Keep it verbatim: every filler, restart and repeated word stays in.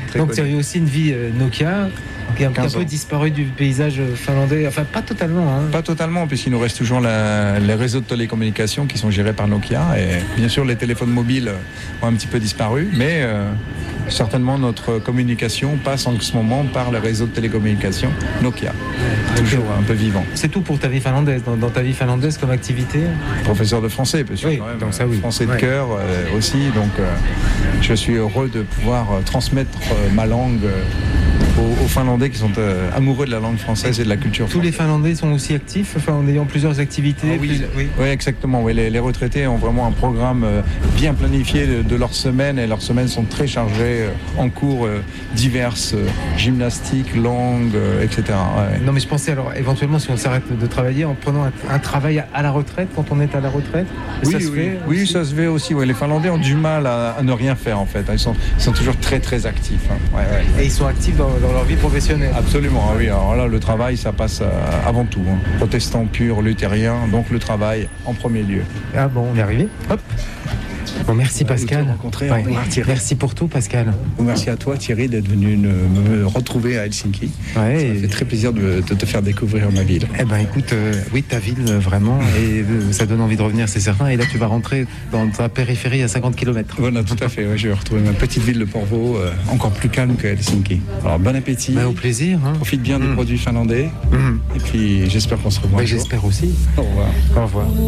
très Donc tu as connu. eu aussi une vie euh, Nokia qui est un, un peu ans. disparu du paysage finlandais, enfin pas totalement. Hein. Pas totalement, puisqu'il nous reste toujours la, les réseaux de télécommunications qui sont gérés par Nokia. Et bien sûr, les téléphones mobiles ont un petit peu disparu, mais euh, certainement notre communication passe en ce moment par les réseaux de télécommunications Nokia. Ouais, toujours okay. un peu vivant. C'est tout pour ta vie finlandaise, dans, dans ta vie finlandaise comme activité? Professeur de français, parce que oui, quand même, donc ça, oui. français de ouais. cœur euh, aussi, donc euh, je suis heureux de pouvoir euh, transmettre euh, ma langue euh, aux, aux Finlandais qui sont euh, amoureux de la langue française et de la culture Tous française. les Finlandais sont aussi actifs, enfin, en ayant plusieurs activités. Ah oui. Plus... oui. oui, exactement. Oui, les, les retraités ont vraiment un programme euh, bien planifié de, de leur semaine, et leurs semaines sont très chargées euh, en cours euh, diverses, euh, gymnastique, langue, euh, et cetera. Ouais. Non, mais je pensais alors éventuellement si on s'arrête de travailler en prenant un, un travail à la retraite quand on est à la retraite. Oui, ça se oui, fait oui, aussi ça se fait aussi. Ouais. Les Finlandais ont du mal à, à ne rien faire en fait. Ils sont, ils sont toujours très très actifs. Hein. Ouais, ouais. Et ils sont actifs dans, dans leur vie professionnelle. Absolument, ah oui. Alors là, le travail, ça passe euh, avant tout. Hein. Protestant pur, luthérien, donc le travail en premier lieu. Ah bon, on est arrivé. Hop. Bon, merci Pascal. Rencontrer, Ouais. Merci pour tout Pascal. Merci à toi Thierry d'être venu me retrouver à Helsinki. Ouais, ça et... me fait très plaisir de, de te faire découvrir ma ville. Eh ben écoute, euh, oui ta ville euh, vraiment, et euh, ça donne envie de revenir c'est certain. Et là tu vas rentrer dans ta périphérie à cinquante kilomètres. Voilà, tout à fait. Ouais, je vais retrouver ma petite ville de Porvoo, euh, encore plus calme que Helsinki. Alors bon appétit. Bah, au plaisir. Hein. Profite bien des mmh. produits finlandais. Mmh. Et puis j'espère qu'on se revoit. Bah, j'espère aussi. Au revoir. Au revoir.